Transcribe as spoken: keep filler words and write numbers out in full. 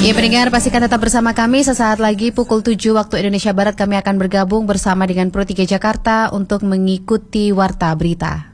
Ya pendengar, pastikan tetap bersama kami. Sesaat lagi pukul tujuh waktu Indonesia Barat kami akan bergabung bersama dengan Pro tiga Jakarta untuk mengikuti Warta Berita.